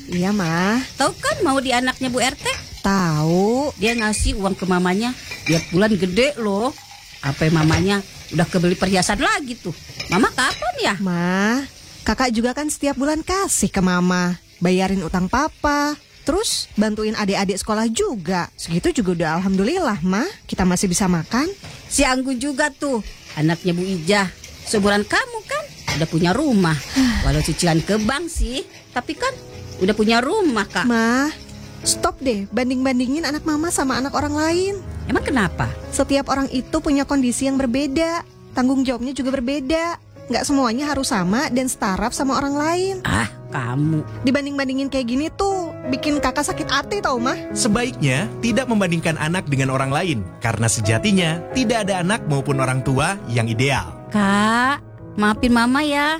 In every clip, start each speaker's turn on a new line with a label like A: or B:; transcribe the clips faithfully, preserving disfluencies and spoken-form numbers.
A: Iya, Ma.
B: Tahu kan mau di anaknya Bu R T?
A: Tahu.
B: Dia ngasih uang ke mamanya tiap bulan gede loh. Apa mamanya udah kebeli perhiasan lagi tuh. Mama kapan ya?
A: Ma, kakak juga kan setiap bulan kasih ke Mama. Bayarin utang papa. Terus bantuin adik-adik sekolah juga. Segitu juga udah alhamdulillah, Ma. Kita masih bisa makan.
B: Si Anggun juga tuh, anaknya Bu Ijah. Seumuran kamu kan udah punya rumah. Walau cicilan ke bank sih, tapi kan udah punya rumah, Kak.
A: Ma, stop deh banding-bandingin anak Mama sama anak orang lain.
B: Emang kenapa?
A: Setiap orang itu punya kondisi yang berbeda. Tanggung jawabnya juga berbeda. Nggak semuanya harus sama dan setara sama orang lain.
B: Ah, kamu.
A: Dibanding-bandingin kayak gini tuh bikin kakak sakit hati tau, Ma.
C: Sebaiknya tidak membandingkan anak dengan orang lain, karena sejatinya tidak ada anak maupun orang tua yang ideal.
B: Kak, maafin Mama ya.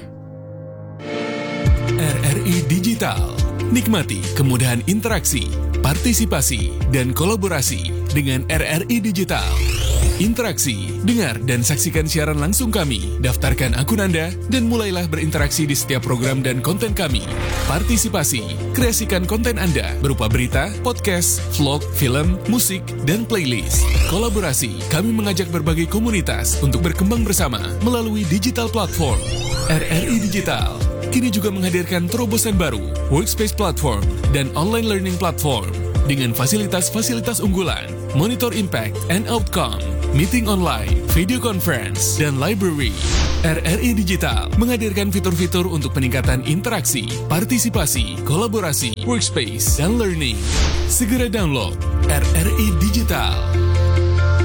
D: R R I Digital. Nikmati kemudahan interaksi, partisipasi, dan kolaborasi dengan R R I Digital. Interaksi, dengar dan saksikan siaran langsung kami, daftarkan akun Anda, dan mulailah berinteraksi di setiap program dan konten kami. Partisipasi, kreasikan konten Anda berupa berita, podcast, vlog, film, musik, dan playlist. Kolaborasi, kami mengajak berbagai komunitas untuk berkembang bersama melalui digital platform. R R I Digital kini juga menghadirkan terobosan baru, workspace platform, dan online learning platform dengan fasilitas-fasilitas unggulan, monitor impact and outcome, meeting online, video conference, dan library. R R I Digital menghadirkan fitur-fitur untuk peningkatan interaksi, partisipasi, kolaborasi, workspace, dan learning. Segera download R R I Digital.